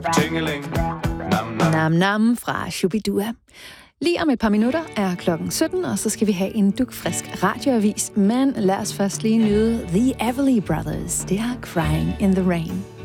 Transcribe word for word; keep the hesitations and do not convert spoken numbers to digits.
Tingeling, nam nam. Nam Nam fra Shubidua. Lige om et par minutter er klokken sytten, og så skal vi have en dugfrisk radioavis. Men lad os først lige nyde The Everly Brothers. Det er Crying in the Rain.